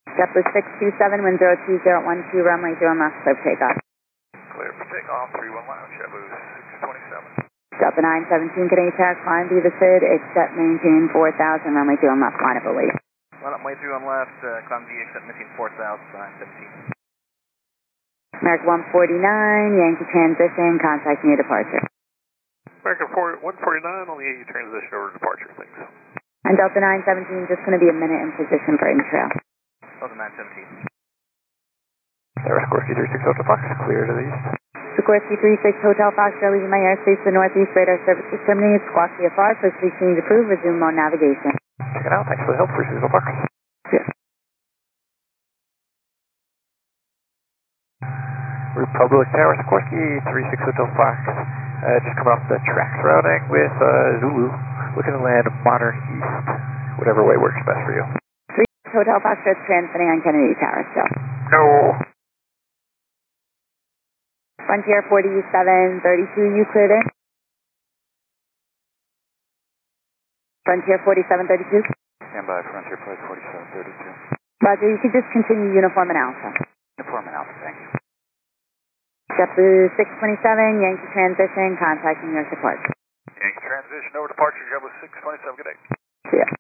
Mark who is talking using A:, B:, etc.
A: JetBlue 627, wind 02012, runway 0 left, clear for takeoff.
B: Clear for takeoff, 31 lounge, JetBlue 627.
A: Delta 917, Canadian Tower, climb via the SID, except maintain 4000, runway 2 left, line up await.
B: Line up, way 3 on left, climb V, except maintain 4000, 917.
A: American 149, Yankee transition, contacting your departure.
B: American 149, only you transition over to departure, thanks.
A: And Delta 917, just going to be a minute in position for intrail.
B: Delta 917.
C: Sikorsky 36 Hotel Fox, clear to the east.
A: Sikorsky 36 Hotel Fox, leaving my airspace to the northeast, radar services terminated, squawk VFR, first exchange approved, resume mode navigation.
C: Check it out, thanks for the help, 36 Hotel Fox.
A: Yeah.
C: Republic Tower, Sikorsky 36 Hotel Fox, just coming off the tracks routing with Zulu, looking to land modern east, whatever way works best for you.
A: 36 Hotel Fox, transmitting on Kennedy Tower still.
C: No.
A: Frontier 4732, you cleared in? Frontier 4732?
C: Stand by, Frontier Flight 4732.
A: Roger, you could just continue uniform and alpha.
C: Uniform and alpha, thanks.
A: JetBlue 627, Yankee transition, contacting your departure.
B: Yankee transition over departure, JetBlue 627, good day.
A: See ya.